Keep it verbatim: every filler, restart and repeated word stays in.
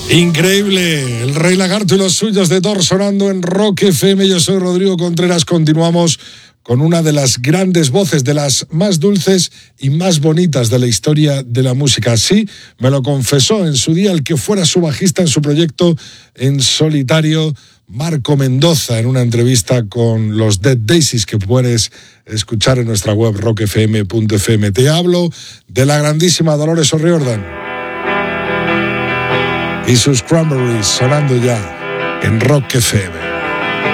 Increíble, el Rey Lagarto y los suyos de Thor sonando en Rock F M. Yo soy Rodrigo Contreras, continuamos con una de las grandes voces, de las más dulces y más bonitas de la historia de la música. Así me lo confesó en su día el que fuera su bajista en su proyecto en solitario, Marco Mendoza, en una entrevista con los Dead Daisies que puedes escuchar en nuestra web rock f m punto f m. Te hablo de la grandísima Dolores O'Riordan y sus Cranberries sonando ya en Rock F M.